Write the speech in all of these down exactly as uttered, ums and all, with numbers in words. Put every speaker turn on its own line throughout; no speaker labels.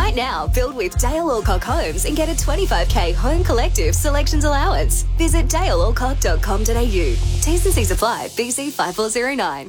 Right now, build with Dale Alcock Homes and get a twenty-five K home collective selections allowance. Visit dale alcock dot com dot a u. T's and C's apply. B C five four zero nine.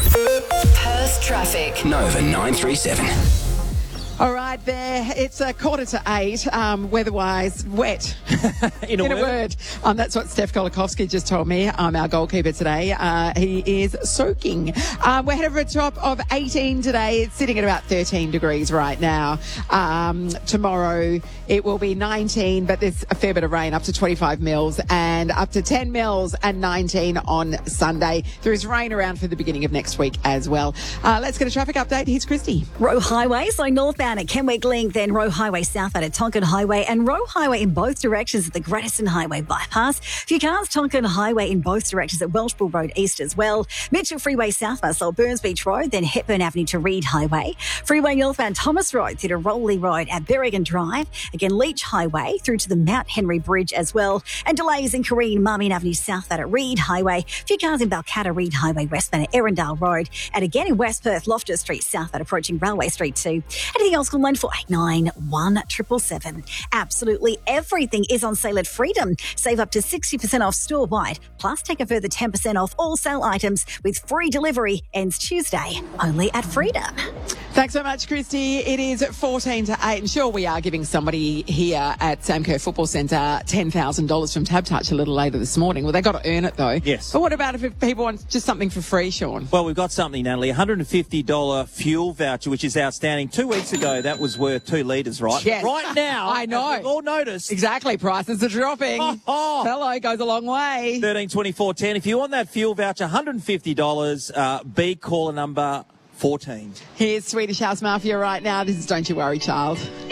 Perth traffic.
Nova nine three seven.
All right, there. It's a quarter to eight. Um, weather-wise, wet.
In a
In a
word.
word. Um, that's what Steph Golikovsky just told me. Um, our goalkeeper today. Uh, he is soaking. Um, we're headed for a top of eighteen today. It's sitting at about thirteen degrees right now. Um, tomorrow it will be nineteen, but there's a fair bit of rain, up to twenty-five mils and up to ten mils and nineteen on Sunday. There is rain around for the beginning of next week as well. Uh, let's get a traffic update. Here's Christy.
Roe Highway, so northbound at Kenwick Link, then Roe Highway southbound at Tonkin Highway, and Roe Highway in both directions at the Gratterson Highway bypass. Few cars, Tonkin Highway in both directions at Welshpool Road east as well. Mitchell Freeway southbound, so Burns Beach Road, then Hepburn Avenue to Reed Highway. Freeway northbound Thomas Road through to Rowley Road at Berrigan Drive. Again, Leach Highway through to the Mount Henry Bridge as well. And delays in Corrine Marmion Avenue southbound at Reed Highway. Few cars in Balcatta Reed Highway westbound at Erindale Road. And again in West Perth, Loftus Street southbound approaching Railway Street too. Anything else, call nine four eight nine one seven seven seven. Absolutely everything is on sale at Freedom. Save up to sixty percent off store-wide. Plus take a further ten percent off all sale items with free delivery. Ends Tuesday only at Freedom.
Thanks so much, Christy. It is fourteen to eight, and sure, we are giving somebody here at Sam Kerr Football Centre ten thousand dollars from Tab Touch a little later this morning. Well, they got to earn it, though.
Yes.
But what about if people want just something for free, Sean?
Well, we've got something, Natalie. one hundred fifty dollars fuel voucher, which is outstanding. Two weeks ago, that was worth two litres, right?
Yes.
Right now,
I know.
as we've all noticed.
Exactly. Prices are dropping.
Oh, oh.
Hello goes a long way.
thirteen twenty-four ten. If you want that fuel voucher, one hundred fifty dollars, uh, be caller number fourteen.
Here's Swedish House Mafia right now. This is Don't You Worry, Child.